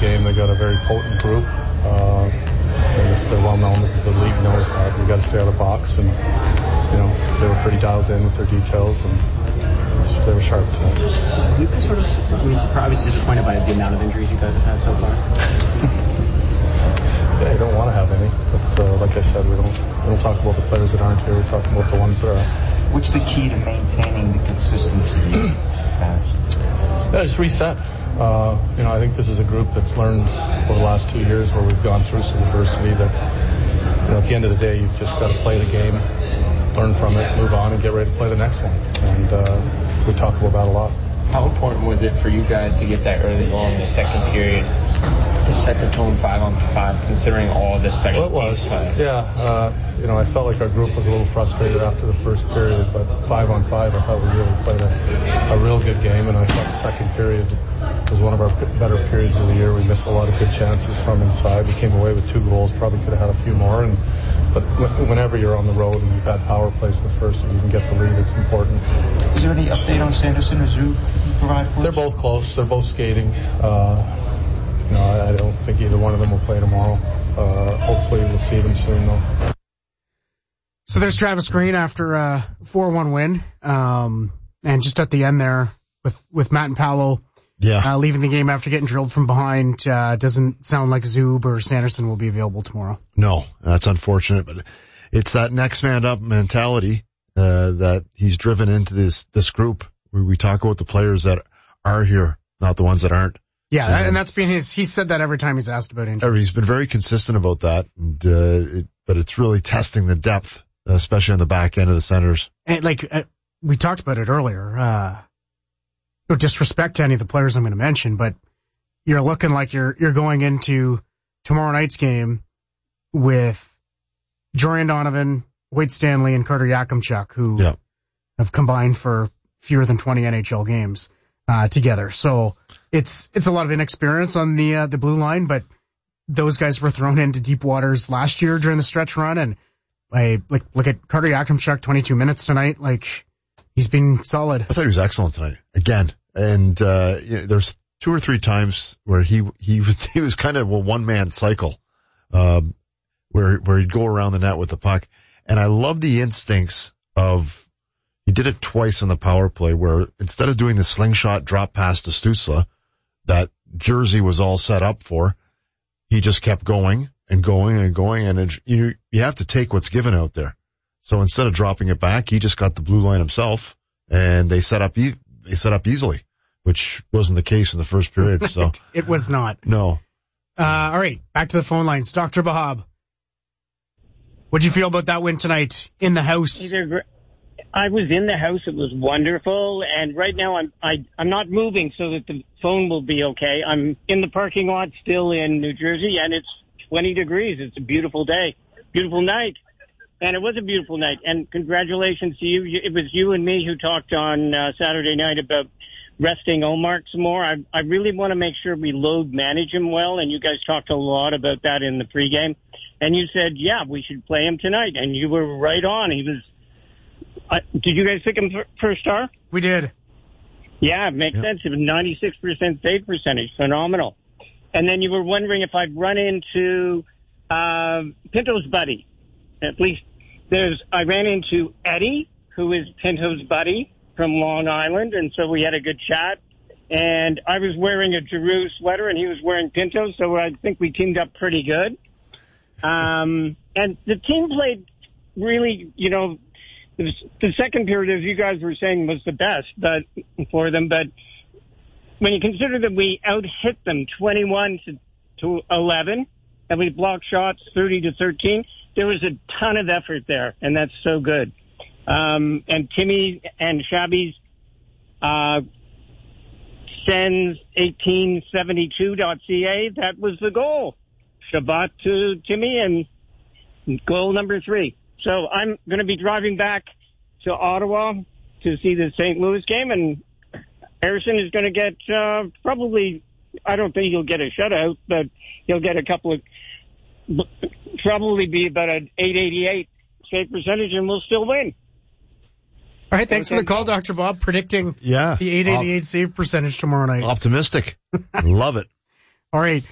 game. They got a very potent group. They're well known because the league knows that we got to stay out of the box, and they were pretty dialed in with their details, and they were sharp tonight. You guys sort of obviously disappointed by the amount of injuries you guys have had so far? Yeah, you don't want to have any, but like I said, we don't talk about the players that aren't here. We talk about the ones that are. What's the key to maintaining the consistency? Yeah, just reset. I think this is a group that's learned over the last 2 years where we've gone through some adversity that, at the end of the day, you've just got to play the game, learn from it, move on, and get ready to play the next one. And we talk about that a lot. How important was it for you guys to get that early goal in the second period to set the tone 5-on-5, considering all the special teams play? Yeah. I felt like our group was a little frustrated after the first period, but 5-on-5, I thought we really played a real good game, and I thought the second period was one of our better periods of the year. We missed a lot of good chances from inside. We came away with 2 goals, probably could have had a few more, but whenever you're on the road and you've had power plays in the first and you can get the lead, it's important. Is there any update on Sanderson or Zoo you provide for us? They're both close. They're both skating. I don't think either one of them will play tomorrow. Hopefully we'll see them soon, though. So there's Travis Green after a 4-1 win. And just at the end there with Matt and Paolo leaving the game after getting drilled from behind, doesn't sound like Zub or Sanderson will be available tomorrow. No, that's unfortunate, but it's that next man up mentality that he's driven into this group. We talk about the players that are here, not the ones that aren't. Yeah, and that's been he's said that every time he's asked about injuries. He's been very consistent about that, but it's really testing the depth, especially on the back end of the centers. And we talked about it earlier. No disrespect to any of the players I'm going to mention, but you're looking like you're going into tomorrow night's game with Jordan Donovan, Wade Stanley, and Carter Yakimchuk, who have combined for fewer than 20 NHL games together. So it's a lot of inexperience on the blue line, but those guys were thrown into deep waters last year during the stretch run, and look at Carter Yakimchuk, 22 minutes tonight. He's been solid. I thought he was excellent tonight again, and there's 2 or 3 times where he was kind of a one-man cycle, where he'd go around the net with the puck, and I love the instincts of. He did it twice on the power play where instead of doing the slingshot drop pass to Stützle that Jersey was all set up for, he just kept going and going and going, and you have to take what's given out there. So instead of dropping it back, he just got the blue line himself, and they set up easily, which wasn't the case in the first period. So it was not. No. All right, back to the phone lines. Dr. Bob, what'd you feel about that win tonight in the house? I was in the house. It was wonderful. And right now I'm not moving so that the phone will be okay. I'm in the parking lot still in New Jersey, and it's 20 degrees. It's a beautiful day, beautiful night. And it was a beautiful night. And congratulations to you. It was you and me who talked on Saturday night about resting Omar some more. I really want to make sure we load manage him well. And you guys talked a lot about that in the pregame. And you said, yeah, we should play him tonight. And you were right on. He was. Did you guys pick him for a star? We did. Yeah, it makes sense. It was 96% save percentage. Phenomenal. And then you were wondering if I'd run into Pinto's buddy. At least I ran into Eddie, who is Pinto's buddy from Long Island, and so we had a good chat. And I was wearing a Giroux sweater, and he was wearing Pinto, so I think we teamed up pretty good. And the team played really, the second period, as you guys were saying, was the best for them. But when you consider that we out-hit them 21 to 11, and we blocked shots 30 to 13, there was a ton of effort there, and that's so good. And Timmy and Shabby's sends 1872.ca, that was the goal. Shabbat to Timmy, and goal number 3. So I'm going to be driving back to Ottawa to see the St. Louis game, and Harrison is going to get probably, I don't think he'll get a shutout, but he'll get a couple of, probably be about an 888 save percentage, and we'll still win. All right, thanks for the call, Dr. Bob, predicting the 888 save percentage tomorrow night. Optimistic. Love it. All right.